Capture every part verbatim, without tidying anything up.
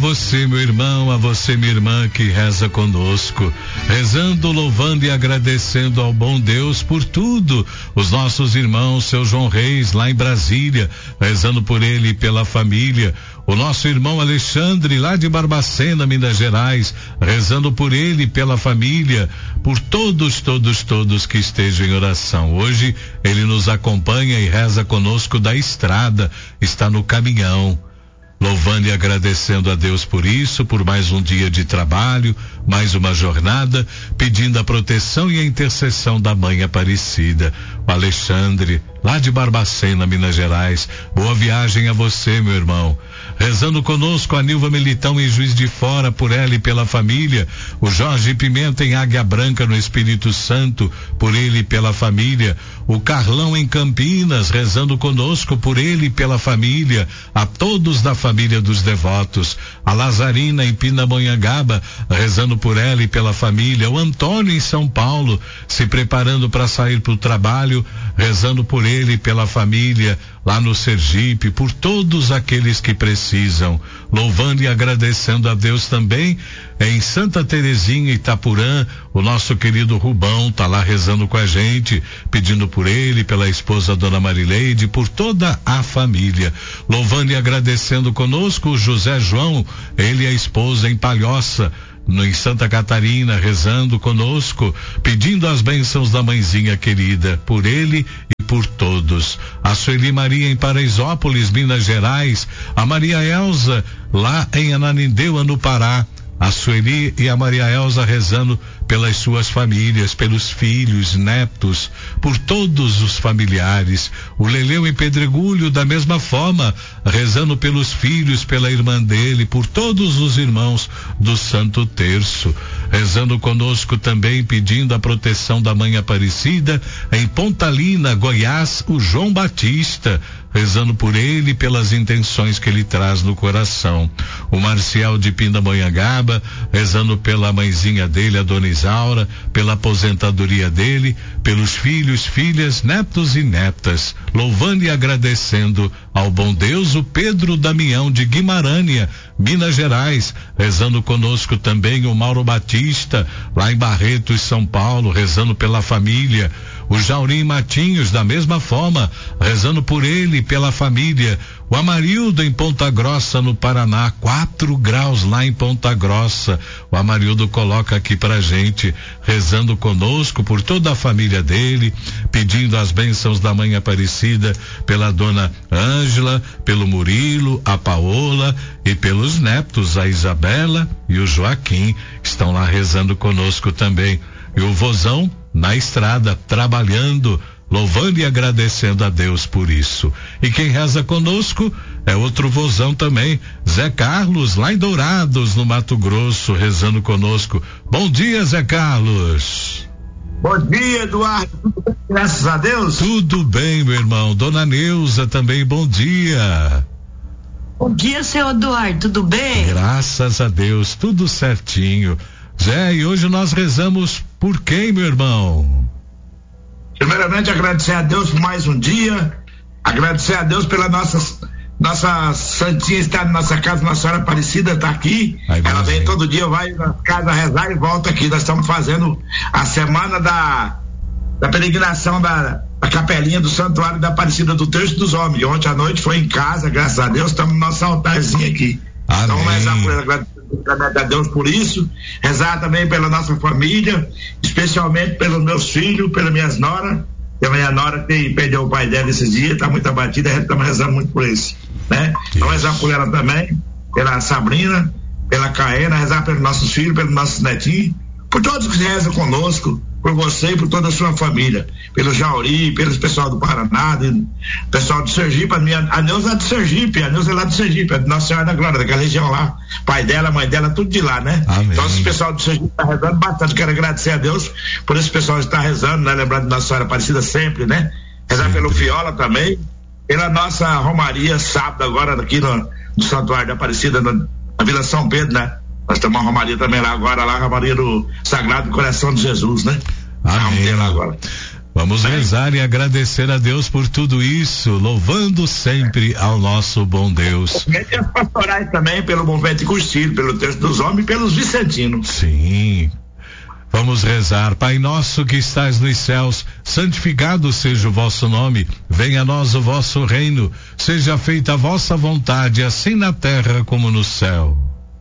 você, meu irmão, a você, minha irmã, que reza conosco, rezando, louvando e agradecendo ao bom Deus por tudo. Os nossos irmãos, seu João Reis, lá em Brasília, rezando por ele e pela família. O nosso irmão Alexandre, lá de Barbacena, Minas Gerais, rezando por ele e pela família, por todos, todos, todos que estejam em oração. Hoje ele nos acompanha e reza conosco da estrada, está no caminhão, louvando e agradecendo a Deus por isso, por mais um dia de trabalho, mais uma jornada, pedindo a proteção e a intercessão da Mãe Aparecida. O Alexandre, lá de Barbacena, Minas Gerais, boa viagem a você, meu irmão. Rezando conosco a Nilva Militão em Juiz de Fora, por ela e pela família. O Jorge Pimenta em Águia Branca, no Espírito Santo, por ele e pela família. O Carlão em Campinas, rezando conosco por ele e pela família. A todos da família dos devotos. A Lazarina em Pindamonhangaba, rezando por ela e pela família. O Antônio em São Paulo, se preparando para sair para o trabalho, rezando por ele e pela família. Lá no Sergipe, por todos aqueles que precisam, louvando e agradecendo a Deus também. Em Santa Terezinha, Itapurã, o nosso querido Rubão tá lá rezando com a gente, pedindo por ele, pela esposa Dona Marileide, por toda a família, louvando e agradecendo conosco o José João, ele e a esposa em Palhoça, no, em Santa Catarina, rezando conosco, pedindo as bênçãos da mãezinha querida, por ele e por todos. A Sueli Maria em Paraisópolis, Minas Gerais, a Maria Elza lá em Ananindeua, no Pará, a Sueli e a Maria Elza rezando pelas suas famílias, pelos filhos, netos, por todos os familiares. O Leleu em Pedregulho, da mesma forma, rezando pelos filhos, pela irmã dele, por todos os irmãos do Santo Terço. Rezando conosco também, pedindo a proteção da Mãe Aparecida, em Pontalina, Goiás, o João Batista, rezando por ele e pelas intenções que ele traz no coração. O Marcial de Pindamonhangaba, rezando pela mãezinha dele, a Dona Isaura, pela aposentadoria dele, pelos filhos, filhas, netos e netas, louvando e agradecendo ao bom Deus. O Pedro Damião de Guimarães, Minas Gerais, rezando conosco também. O Mauro Batista, lá em Barretos, São Paulo, rezando pela família. O Jaurim Matinhos, da mesma forma, rezando por ele e pela família. O Amarildo em Ponta Grossa, no Paraná, quatro graus lá em Ponta Grossa. O Amarildo coloca aqui pra gente, rezando conosco por toda a família dele, pedindo as bênçãos da Mãe Aparecida, pela Dona Ângela, pelo Murilo, a Paola e pelos netos, a Isabela e o Joaquim, estão lá rezando conosco também. E o Vozão na estrada, trabalhando, louvando e agradecendo a Deus por isso. E quem reza conosco é outro vozão também, Zé Carlos, lá em Dourados, no Mato Grosso, rezando conosco. Bom dia, Zé Carlos. Bom dia, Eduardo. Tudo bem, graças a Deus? Tudo bem, meu irmão. Dona Neuza também, bom dia. Bom dia, seu Eduardo, tudo bem? Graças a Deus, tudo certinho. Zé, e hoje nós rezamos por quem, meu irmão? Primeiramente, agradecer a Deus por mais um dia, agradecer a Deus pela nossa, nossa santinha estar na nossa casa, Nossa Senhora Aparecida está aqui. Aí, ela vem todo dia, vai na casa rezar e volta aqui. Nós estamos fazendo a semana da, da peregrinação da, da capelinha do Santuário da Aparecida do Terço dos Homens. Ontem à noite foi em casa, graças a Deus, estamos no nosso altarzinho aqui. Amém. Então vamos rezar por ela, agradecer a Deus por isso, rezar também pela nossa família, especialmente pelos meus filhos, pelas minhas noras. A minha nora que perdeu o pai dela esses dias, está muito abatida, a gente estamos rezando muito por isso, né? Então rezar por ela também, pela Sabrina, pela Caena, rezar pelos nossos filhos, pelos nossos netinhos, por todos que rezam conosco, por você e por toda a sua família, pelo Jauri, pelo pessoal do Paraná, do pessoal do Sergipe. A, minha, a Neuza é do Sergipe, a Neuza é lá do Sergipe, é de Nossa Senhora da Glória, daquela região lá, pai dela, mãe dela, tudo de lá, né? Amém. Então esse pessoal do Sergipe está rezando bastante, quero agradecer a Deus por esse pessoal estar rezando, né? Lembrando de Nossa Senhora Aparecida sempre, né? Rezar sempre pelo Fiola também, pela nossa Romaria, sábado agora aqui no, no Santuário da Aparecida, na, na Vila São Pedro, né? Nós temos uma Romaria também lá agora, lá a Romaria do Sagrado Coração de Jesus, né? Amém. Vamos ter lá agora. Vamos rezar e agradecer a Deus por tudo isso, louvando sempre ao nosso bom Deus. E as pastorais também, pelo movimento Cursilho, pelo Texto dos Homens e pelos vicentinos. Sim. Vamos rezar. Pai nosso que estais nos céus, santificado seja o vosso nome, venha a nós o vosso reino, seja feita a vossa vontade, assim na terra como no céu.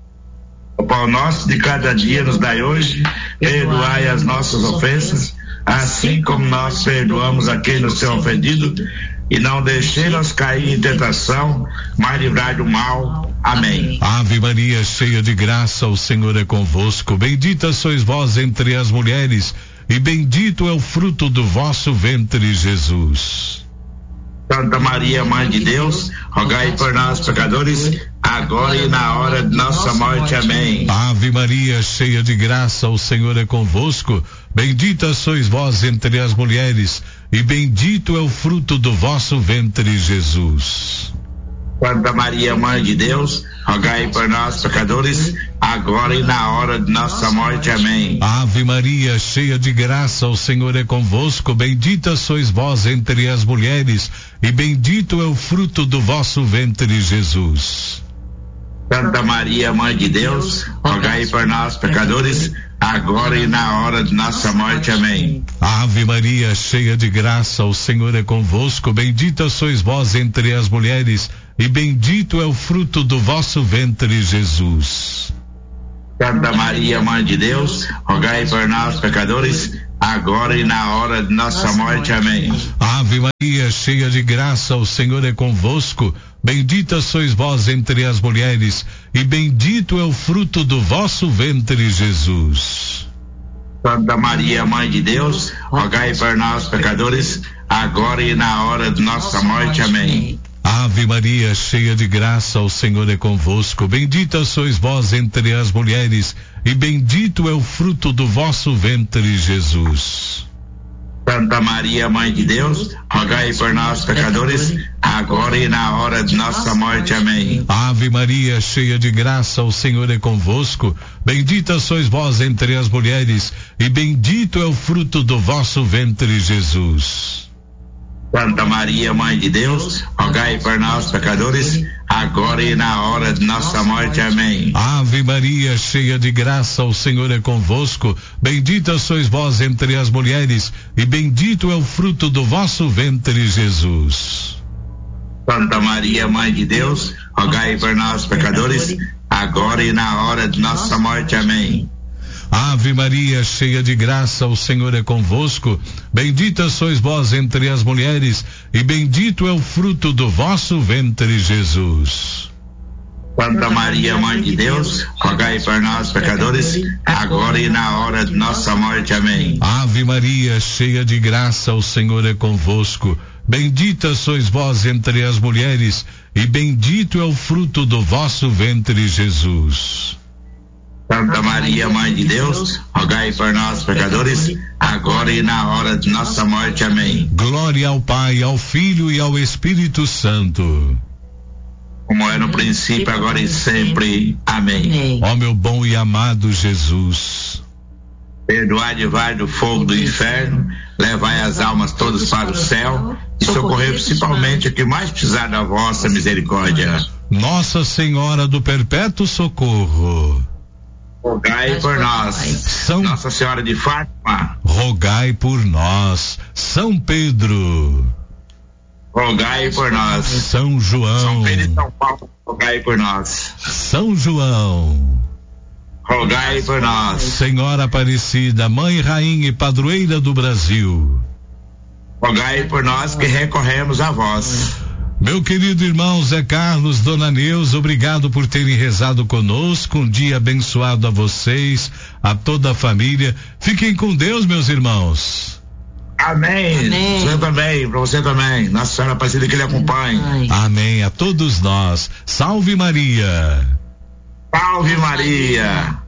O pão nosso de cada dia nos dai hoje, perdoai as nossas ofensas, assim como nós perdoamos a quem nos tem ofendido, e não deixei-nos cair em tentação, mas livrai do mal. Amém. Ave Maria, cheia de graça, o Senhor é convosco, bendita sois vós entre as mulheres, e bendito é o fruto do vosso ventre, Jesus. Santa Maria, Mãe de Deus, rogai por nós, pecadores, agora e na hora de nossa morte. Amém. Ave Maria, cheia de graça, o Senhor é convosco, bendita sois vós entre as mulheres, e bendito é o fruto do vosso ventre, Jesus. Santa Maria, Mãe de Deus, rogai por nós, pecadores, agora e na hora de nossa morte. Amém. Ave Maria, cheia de graça, o Senhor é convosco, bendita sois vós entre as mulheres, e bendito é o fruto do vosso ventre, Jesus. Santa Maria, Mãe de Deus, rogai por nós, pecadores, agora e na hora de nossa morte. Amém. Ave Maria, cheia de graça, o Senhor é convosco, bendita sois vós entre as mulheres, e bendito é o fruto do vosso ventre, Jesus. Santa Maria, Mãe de Deus, rogai por nós, pecadores, agora e na hora de nossa morte. Amém. Ave Maria, cheia de graça, o Senhor é convosco, bendita sois vós entre as mulheres, e bendito é o fruto do vosso ventre, Jesus. Santa Maria, Mãe de Deus, rogai por nós, pecadores, agora e na hora de nossa morte. Amém. Ave Maria, cheia de graça, o Senhor é convosco, bendita sois vós entre as mulheres, e bendito é o fruto do vosso ventre, Jesus. Santa Maria, Mãe de Deus, rogai por nós, pecadores, agora e na hora de nossa morte. Amém. Ave Maria, cheia de graça, o Senhor é convosco, bendita sois vós entre as mulheres, e bendito é o fruto do vosso ventre, Jesus. Santa Maria, Mãe de Deus, rogai por nós, pecadores, agora e na hora de nossa morte. Amém. Ave Maria, cheia de graça, o Senhor é convosco, bendita sois vós entre as mulheres, e bendito é o fruto do vosso ventre, Jesus. Santa Maria, Mãe de Deus, rogai por nós, pecadores, agora e na hora de nossa morte. Amém. Ave Maria, cheia de graça, o Senhor é convosco, bendita sois vós entre as mulheres, e bendito é o fruto do vosso ventre, Jesus. Santa Maria, Mãe de Deus, rogai por nós, pecadores, agora e na hora de nossa morte. Amém. Ave Maria, cheia de graça, o Senhor é convosco, bendita sois vós entre as mulheres, e bendito é o fruto do vosso ventre, Jesus. Santa Maria, Mãe de Deus, rogai por nós, pecadores, agora e na hora de nossa morte. Amém. Glória ao Pai, ao Filho e ao Espírito Santo. Como é no princípio, agora e sempre. Amém. Ó meu bom e amado Jesus, perdoai de vai do fogo do inferno, levai as almas todas para o céu, e socorrei principalmente o que mais precisar da vossa misericórdia. Nossa Senhora do Perpétuo Socorro, rogai por nós. São... Nossa Senhora de Fátima, rogai por nós. São Pedro, rogai por nós. São João, São Pedro e São Paulo, rogai por nós. São João, rogai por nós. Senhora Aparecida, Mãe, Rainha e Padroeira do Brasil, rogai por nós que recorremos a vós. Meu querido irmão Zé Carlos, Dona Neuza, obrigado por terem rezado conosco. Um dia abençoado a vocês, a toda a família. Fiquem com Deus, meus irmãos. Amém. Amém. Você também, para você também. Nossa Senhora Aparecida que lhe acompanhe. Amém. Amém. A todos nós. Salve Maria. Salve Maria.